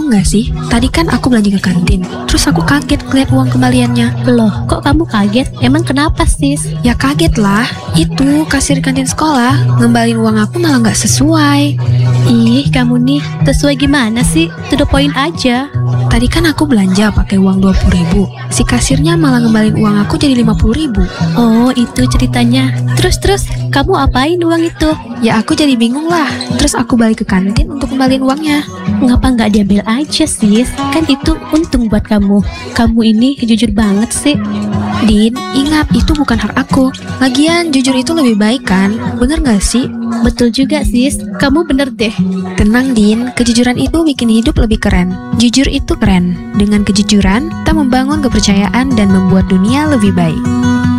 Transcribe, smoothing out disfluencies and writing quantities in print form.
Tahu nggak sih, tadi kan aku belanja ke kantin. Terus aku kaget ngeliat uang kembaliannya. Loh, kok kamu kaget? Emang kenapa, sis? Ya kaget lah, itu kasir kantin sekolah ngembalin uang aku malah nggak sesuai. Ih, kamu nih, sesuai gimana sih? To the point aja. Tadi kan aku belanja pakai uang 20.000. Si kasirnya malah ngembalin uang aku jadi 50.000. Oh, itu ceritanya. Terus, kamu apain uang itu? Ya aku jadi bingung lah. Terus aku balik ke kantin untuk kembaliin uangnya. Ngapa nggak diambil aja, sis? Kan itu untung buat kamu. Kamu ini jujur banget sih. Din, ingat itu bukan hak aku. Lagian jujur itu lebih baik kan? Bener gak sih? Betul juga, sis. Kamu bener deh. Tenang Din, kejujuran itu bikin hidup lebih keren. Jujur itu keren. Dengan kejujuran, kita membangun kepercayaan dan membuat dunia lebih baik.